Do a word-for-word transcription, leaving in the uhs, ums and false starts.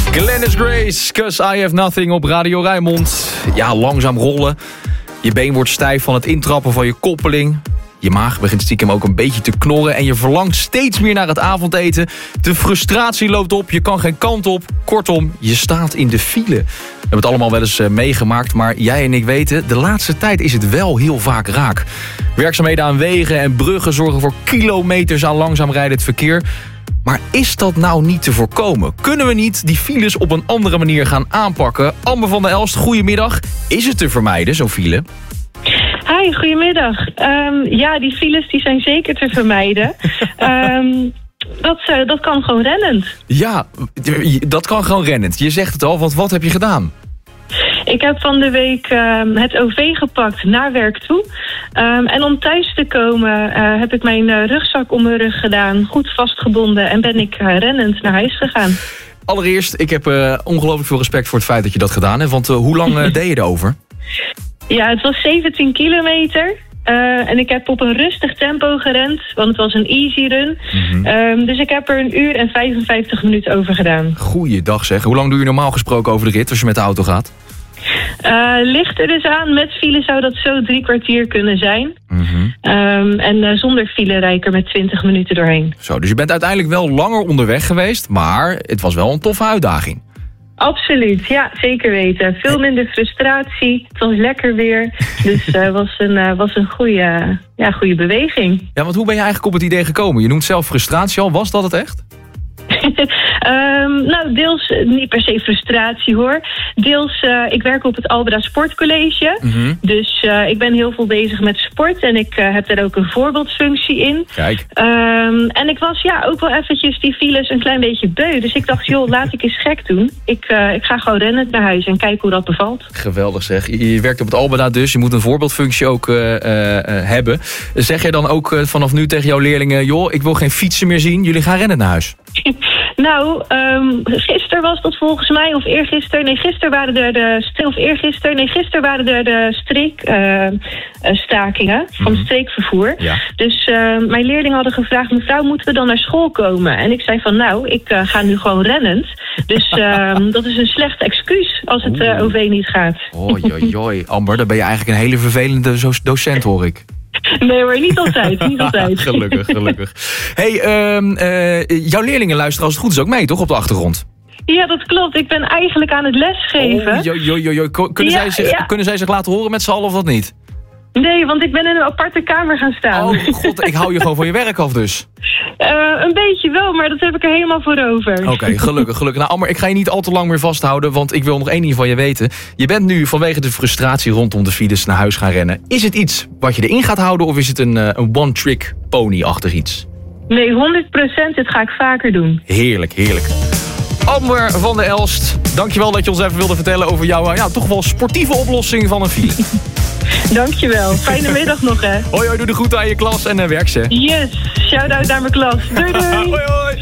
Glennis Grace, 'Cause I Have Nothing op Radio Rijnmond. Ja, langzaam rollen. Je been wordt stijf van het intrappen van je koppeling. Je maag begint stiekem ook een beetje te knorren en je verlangt steeds meer naar het avondeten. De frustratie loopt op, je kan geen kant op. Kortom, je staat in de file. We hebben het allemaal wel eens uh, meegemaakt, maar jij en ik weten, de laatste tijd is het wel heel vaak raak. Werkzaamheden aan wegen en bruggen zorgen voor kilometers aan langzaam rijdend verkeer. Maar is dat nou niet te voorkomen? Kunnen we niet die files op een andere manier gaan aanpakken? Amber van der Elst, goedemiddag. Is het te vermijden, zo'n file? Hi, goedemiddag. Um, ja, die files die zijn zeker te vermijden. um, dat, uh, dat kan gewoon rennend. Ja, dat kan gewoon rennend. Je zegt het al, want wat heb je gedaan? Ik heb van de week um, het O V gepakt naar werk toe. Um, en om thuis te komen uh, heb ik mijn uh, rugzak om mijn rug gedaan. Goed vastgebonden en ben ik uh, rennend naar huis gegaan. Allereerst, ik heb uh, ongelooflijk veel respect voor het feit dat je dat gedaan hebt. Want uh, hoe lang uh, deed je erover? Ja, het was zeventien kilometer. Uh, en ik heb op een rustig tempo gerend, want het was een easy run. Mm-hmm. Um, dus ik heb er een uur en vijfenvijftig minuten over gedaan. Goeiedag zeg. Hoe lang doe je normaal gesproken over de rit als je met de auto gaat? Uh, ligt er dus aan. Met file zou dat zo drie kwartier kunnen zijn. Mm-hmm. Um, en uh, zonder file rijd ik er met twintig minuten doorheen. Zo, dus je bent uiteindelijk wel langer onderweg geweest, maar het was wel een toffe uitdaging. Absoluut, ja, zeker weten. Veel minder frustratie, het was lekker weer. Dus het uh, was een, uh, was een goede, ja, goede beweging. Ja, want hoe ben je eigenlijk op het idee gekomen? Je noemt zelf frustratie al, was dat het echt? um, nou, deels uh, niet per se frustratie hoor. Deels, uh, ik werk op het Albeda Sportcollege. Mm-hmm. Dus uh, ik ben heel veel bezig met sport. En ik uh, heb daar ook een voorbeeldfunctie in. Kijk. Um, en ik was ja ook wel eventjes die files een klein beetje beu. Dus ik dacht, joh, laat ik eens gek doen. Ik, uh, ik ga gewoon rennend naar huis en kijken hoe dat bevalt. Geweldig zeg. Je, je werkt op het Albeda dus. Je moet een voorbeeldfunctie ook uh, uh, hebben. Zeg jij dan ook uh, vanaf nu tegen jouw leerlingen, joh, ik wil geen fietsen meer zien. Jullie gaan rennen naar huis. Nou, um, gisteren was dat volgens mij, of eergisteren. Nee, gisteren waren er de, of eergisteren, nee, gisteren waren er de streekstakingen uh, uh, van het streekvervoer. Ja. Dus uh, mijn leerlingen hadden gevraagd, mevrouw, moeten we dan naar school komen? En ik zei van, nou, ik uh, ga nu gewoon rennend. Dus uh, dat is een slecht excuus als het uh, O V niet gaat. Oi, oi, oi. Amber, dan ben je eigenlijk een hele vervelende docent, hoor ik. Nee hoor, niet altijd, niet altijd. Gelukkig, gelukkig. Hey, um, uh, jouw leerlingen luisteren als het goed is ook mee, toch, op de achtergrond? Ja, dat klopt. Ik ben eigenlijk aan het lesgeven. Oh, jo, jo, jo, jo. Kunnen, ja, zij zich, ja. kunnen zij zich laten horen met z'n allen of dat niet? Nee, want ik ben in een aparte kamer gaan staan. Oh god, ik hou je gewoon van je werk af dus. Uh, een beetje wel, maar dat heb ik er helemaal voor over. Oké, okay, gelukkig, gelukkig. Nou Amber, ik ga je niet al te lang meer vasthouden, want ik wil nog één ding van je weten. Je bent nu vanwege de frustratie rondom de files naar huis gaan rennen. Is het iets wat je erin gaat houden of is het een, uh, een one-trick pony-achtig iets? Nee, honderd procent. Dit ga ik vaker doen. Heerlijk, heerlijk. Amber van der Elst, dankjewel dat je ons even wilde vertellen over jouw ja, toch wel sportieve oplossing van een file. Dankjewel. Fijne middag nog, hè. Hoi, hoi, doe de groeten aan je klas en uh, werk ze. Yes, shout-out naar mijn klas. Doei, doei. Hoi, hoi.